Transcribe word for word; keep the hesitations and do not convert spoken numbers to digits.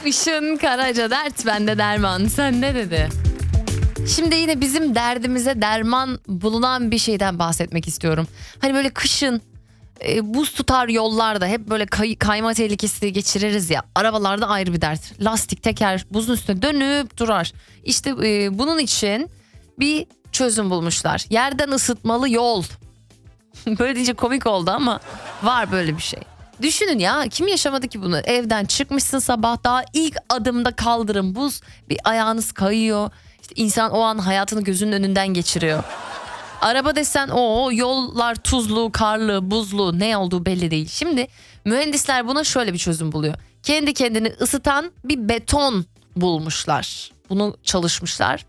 Işın Karaca dert bende derman sende dedi. Şimdi yine bizim derdimize derman bulunan bir şeyden bahsetmek istiyorum. Hani böyle kışın e, buz tutar yollarda hep böyle kay- kayma tehlikesi geçiririz ya. Arabalarda ayrı bir dert. Lastik teker buzun üstüne dönüp durar. İşte e, bunun için bir çözüm bulmuşlar. Yerden ısıtmalı yol. Böyle deyince komik oldu ama var böyle bir şey. Düşünün ya, kim yaşamadı ki bunu? Evden çıkmışsın sabah, daha ilk adımda kaldırım buz, bir ayağınız kayıyor. İşte insan o an hayatını gözünün önünden geçiriyor. Araba desen o yollar tuzlu, karlı, buzlu, ne olduğu belli değil. Şimdi mühendisler buna şöyle bir çözüm buluyor. Kendi kendini ısıtan bir beton bulmuşlar. Bunu çalışmışlar.